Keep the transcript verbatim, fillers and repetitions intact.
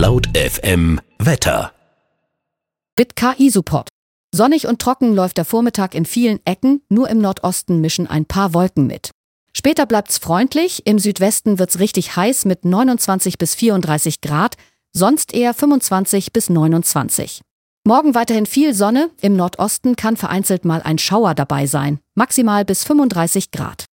Laut F M Wetter. Mit K I-Support. Sonnig und trocken läuft der Vormittag in vielen Ecken, nur im Nordosten mischen ein paar Wolken mit. Später bleibt's freundlich, im Südwesten wird's richtig heiß mit neunundzwanzig bis vierunddreißig Grad, sonst eher fünfundzwanzig bis neunundzwanzig. Morgen weiterhin viel Sonne, im Nordosten kann vereinzelt mal ein Schauer dabei sein, maximal bis fünfunddreißig Grad.